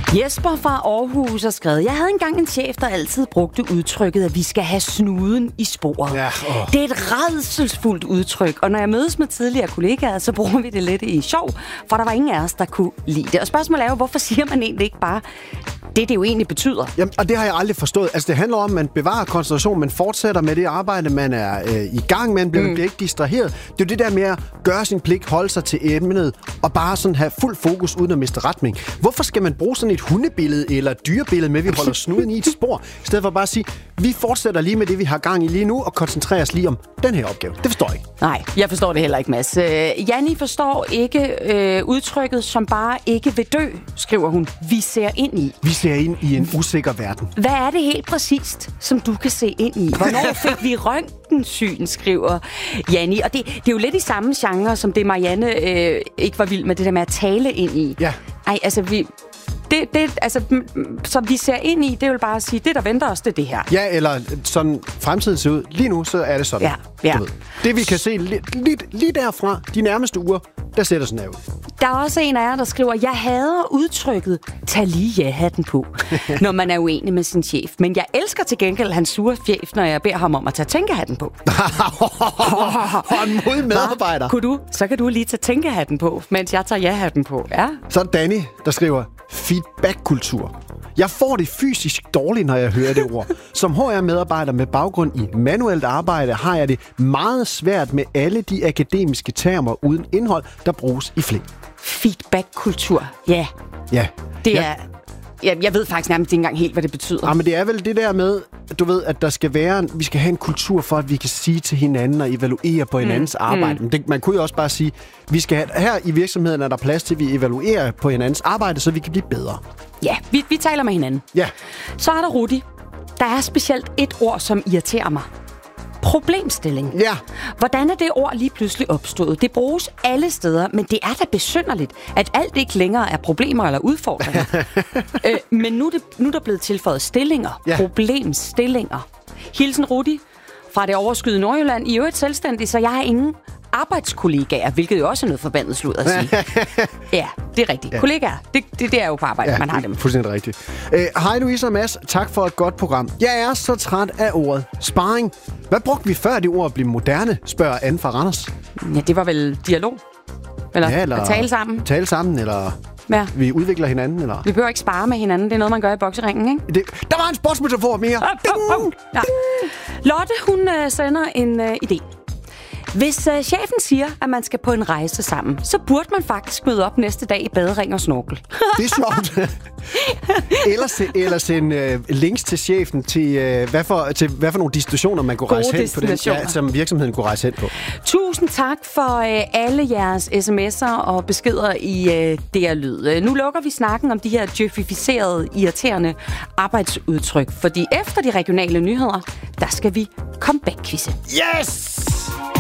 Jesper fra Aarhus har skrevet: Jeg havde engang en chef, der altid brugte udtrykket, at vi skal have snuden i sporet. Ja, Det er et rædselsfuldt udtryk, og når jeg mødes med tidligere kollegaer, så bruger vi det lidt i sjov, for der var ingen af os, der kunne lide det. Og spørgsmålet er jo, hvorfor siger man egentlig ikke bare det jo egentlig betyder? Jamen, og det har jeg aldrig forstået. Altså, det handler om, at man bevarer koncentration, man fortsætter med det arbejde, man er i gang med, man bliver ikke distraheret. Det er jo det der med at gøre sin pligt, holde sig til emnet, og bare sådan have fuld fokus uden at miste retning. Hvorfor skal man bruge sådan et hundebillede eller et dyrebillede med, at vi holder snuden i et spor, i stedet for bare at sige, vi fortsætter lige med det, vi har gang i lige nu, og koncentrerer os lige om den her opgave? Det forstår jeg ikke. Nej, jeg forstår det heller ikke, Mads. Janni forstår ikke udtrykket, som bare ikke vil dø, skriver hun. Vi ser ind i. Vi ser ind i en usikker verden. Hvad er det helt præcist, som du kan se ind i? Hvornår fik vi røntgensyn, skriver Janni. Og det er jo lidt i samme genre, som det Marianne ikke var vild med, det der med at tale ind i. Ja. Ej, altså så vi ser ind i, det vil bare sige, det der venter os, det er det her. Ja, eller sådan fremtiden ser ud. Lige nu, så er det sådan. Ja. Det vi kan se lige derfra, de nærmeste uger, der ser det sådan her ud. Der er også en af jer, der skriver: Jeg hader udtrykket, tag lige ja-hatten på, når man er uenig med sin chef. Men jeg elsker til gengæld hans sure chef, når jeg beder ham om at tage tænkehatten på. En modig medarbejder. Så kan du lige tage tænkehatten på, mens jeg tager ja-hatten på. Ja. Så er Danny, der skriver: feedback-kultur. Jeg får det fysisk dårligt, når jeg hører det ord. Som HR-medarbejder med baggrund i manuelt arbejde, har jeg det meget svært med alle de akademiske termer uden indhold, der bruges i flæng. Feedback-kultur, ja. Ja. Det er... Jeg ved faktisk nærmest ikke engang helt, hvad det betyder. Ja, men det er vel det der med, du ved, at der skal være vi skal have en kultur for, at vi kan sige til hinanden og evaluere på hinandens arbejde. Men man kunne jo også bare sige, vi skal her i virksomheden er der plads til, at vi evaluerer på hinandens arbejde, så vi kan blive bedre. Ja, vi taler med hinanden. Ja. Så er der Rudi. Der er specielt et ord, som irriterer mig. Problemstilling. Ja. Hvordan er det ord lige pludselig opstået? Det bruges alle steder, men det er da besynderligt, at alt ikke længere er problemer eller udfordringer. Men nu er der blevet tilføjet stillinger. Ja. Problemstillinger. Hilsen Rudi fra det overskyede Nordjylland. I øvrigt selvstændig, så jeg har ingen arbejdskollegaer, hvilket jo også er noget forbandet slud at sige. Ja, det er rigtigt. Ja. Kollegaer, det er jo på arbejde, man har dem. Fuldstændig rigtigt. Hej Louise og Mads, tak for et godt program. Jeg er så træt af ordet sparring. Hvad brugte vi før det ord blev moderne, spørger Anne fra Randers. Ja, det var vel dialog? Eller at tale sammen? Tale sammen, eller ja. Vi udvikler hinanden, eller... Vi behøver ikke spare med hinanden, det er noget, man gør i bokseringen, ikke? Der var en sportsmetafor mere! Ja. Lotte, hun sender en idé. Hvis chefen siger, at man skal på en rejse sammen, så burde man faktisk møde op næste dag i badering og snorkel. Det er sjovt. Eller sende links til chefen til hvad for nogle destinationer man kunne rejse hen på den, som virksomheden kunne rejse hen på. Tusind tak for alle jeres sms'er og beskeder i DR Lyd. Nu lukker vi snakken om de her djøfificerede, irriterende arbejdsudtryk, fordi efter de regionale nyheder, der skal vi comeback-quizze. Yes!